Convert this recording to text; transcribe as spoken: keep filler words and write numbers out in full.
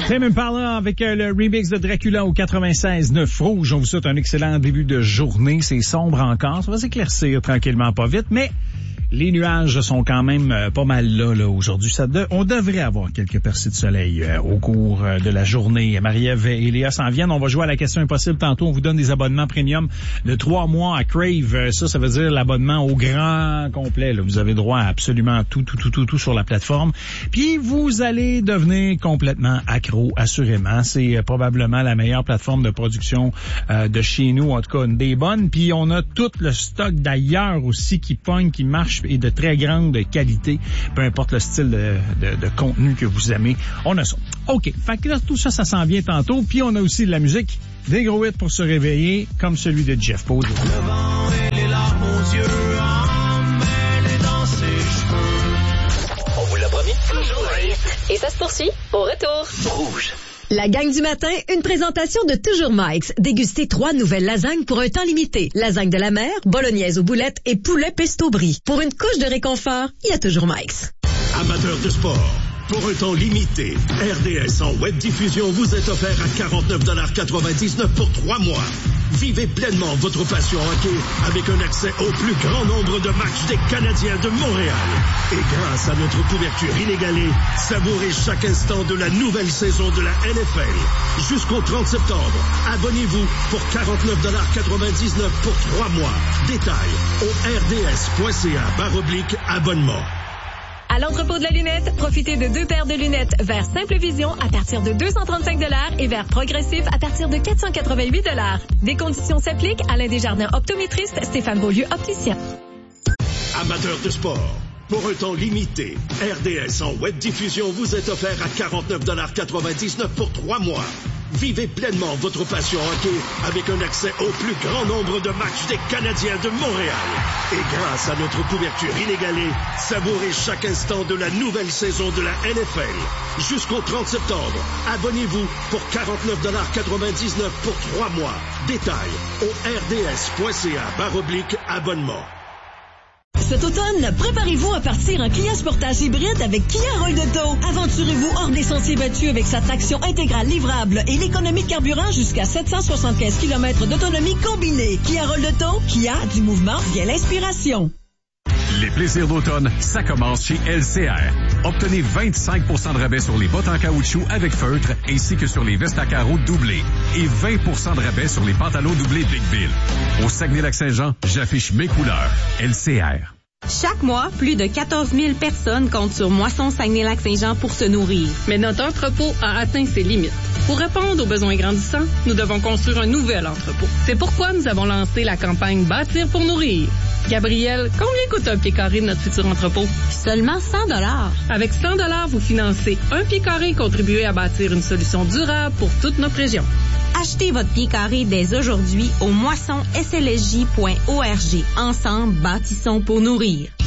Tame Impala avec euh, le remix de Dracula au quatre-vingt-seize neuf Rouge. On vous souhaite un excellent début de journée. C'est sombre encore. Ça va s'éclaircir tranquillement, pas vite, mais les nuages sont quand même euh, pas mal là, là aujourd'hui. Ça de, on devrait avoir quelques percées de soleil euh, au cours euh, de la journée. Marie-Ève et Léa s'en viennent. On va jouer à la question impossible tantôt. On vous donne des abonnements premium de trois mois à Crave. Euh, ça, ça veut dire l'abonnement au grand complet. Là. Vous avez droit à absolument tout, tout, tout, tout, tout sur la plateforme. Puis vous allez devenir complètement accro, assurément. C'est euh, probablement la meilleure plateforme de production euh, de chez nous. En tout cas, une des bonnes. Puis on a tout le stock d'ailleurs aussi qui pogne, qui marche et de très grande qualité, peu importe le style de, de, de contenu que vous aimez. On a ça. OK. Fait que là, tout ça, ça s'en vient tantôt. Puis on a aussi de la musique, des gros hits pour se réveiller, comme celui de Jeff Poe. Le vent et les larmes aux yeux, emmêlés dans ses cheveux. On vous l'a promis. Toujours un hit. Et ça se poursuit au retour. Rouge. La gang du matin, une présentation de Toujours Mike's. Dégustez trois nouvelles lasagnes pour un temps limité. Lasagne de la mer, bolognaise aux boulettes et poulet pesto brie. Pour une couche de réconfort, il y a Toujours Mike's. Amateurs de sport, pour un temps limité, R D S en web diffusion vous est offert à quarante-neuf dollars quatre-vingt-dix-neuf pour trois mois. Vivez pleinement votre passion hockey avec un accès au plus grand nombre de matchs des Canadiens de Montréal. Et grâce à notre couverture inégalée, savourez chaque instant de la nouvelle saison de la N F L. Jusqu'au trente septembre, abonnez-vous pour quarante-neuf dollars quatre-vingt-dix-neuf pour trois mois. Détails au r d s point c a barre oblique abonnement. À l'entrepôt de la lunette, profitez de deux paires de lunettes vers Simple Vision à partir de deux cent trente-cinq dollars et vers Progressif à partir de quatre cent quatre-vingt-huit dollars. Des conditions s'appliquent. Alain Desjardins, optométriste, Stéphane Beaulieu, opticien. Amateurs de sport, pour un temps limité, R D S en web diffusion vous est offert à quarante-neuf dollars quatre-vingt-dix-neuf pour trois mois. Vivez pleinement votre passion hockey avec un accès au plus grand nombre de matchs des Canadiens de Montréal. Et grâce à notre couverture inégalée, savourez chaque instant de la nouvelle saison de la N F L. Jusqu'au trente septembre, abonnez-vous pour quarante-neuf dollars quatre-vingt-dix-neuf pour trois mois. Détails au r d s point c a barre oblique abonnement. Cet automne, préparez-vous à partir en Kia Sportage hybride avec Kia Roll Auto. Aventurez-vous hors des sentiers battus avec sa traction intégrale livrable et l'économie de carburant jusqu'à sept cent soixante-quinze kilomètres d'autonomie combinée. Kia Roll Auto, Kia, du mouvement vient l'inspiration. Les plaisirs d'automne, ça commence chez L C R. Obtenez vingt-cinq pour cent de rabais sur les bottes en caoutchouc avec feutre ainsi que sur les vestes à carreaux doublées et vingt pour cent de rabais sur les pantalons doublés Big Bill. Au Saguenay-Lac-Saint-Jean, j'affiche mes couleurs. L C R. Chaque mois, plus de quatorze mille personnes comptent sur Moisson Saguenay-Lac-Saint-Jean pour se nourrir. Mais notre entrepôt a atteint ses limites. Pour répondre aux besoins grandissants, nous devons construire un nouvel entrepôt. C'est pourquoi nous avons lancé la campagne Bâtir pour nourrir. Gabriel, combien coûte un pied carré de notre futur entrepôt? Seulement cent dollars. Avec cent dollars, vous financez un pied carré et contribuez à bâtir une solution durable pour toute notre région. Achetez votre pied carré dès aujourd'hui au moisson s l s j point org. Ensemble, bâtissons pour nourrir.